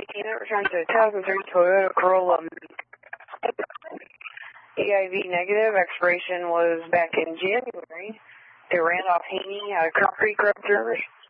18, that returns to 2003 Toyota Corolla. EIV negative, expiration was back in January. They ran off Haney, Concrete Grub Service.